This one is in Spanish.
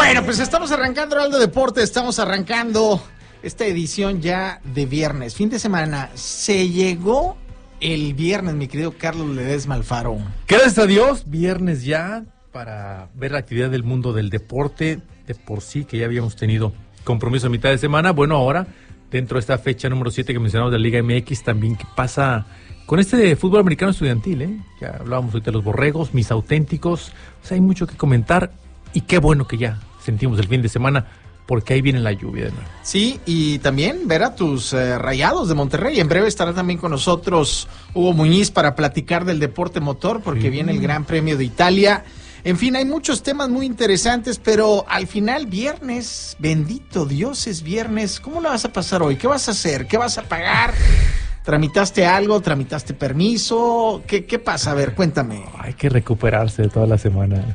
Bueno, pues estamos arrancando Heraldo Deporte, estamos arrancando esta edición ya de viernes, fin de semana. Se llegó el viernes, mi querido Carlos Ledesma Alfaro. Gracias a Dios, viernes ya, para ver la actividad del mundo del deporte, de por sí que ya habíamos tenido compromiso a mitad de semana. Bueno, ahora, dentro de esta fecha número 7 que mencionamos de la Liga MX, también qué pasa con este de fútbol americano estudiantil, ¿eh? Ya hablábamos ahorita de los borregos, mis auténticos, o sea, hay mucho que comentar y qué bueno que ya sentimos el fin de semana, porque ahí viene la lluvia de nuevo. Sí, y también ver a tus Rayados de Monterrey. En breve estará también con nosotros Hugo Muñiz para platicar del deporte motor, porque viene el Gran Premio de Italia. En fin, hay muchos temas muy interesantes, pero al final viernes, bendito Dios, es viernes. ¿Cómo la vas a pasar hoy? ¿Qué vas a hacer? ¿Qué vas a pagar? ¿Tramitaste algo? ¿Tramitaste permiso? ¿Qué pasa? A ver, cuéntame. Hay que recuperarse de toda la semana.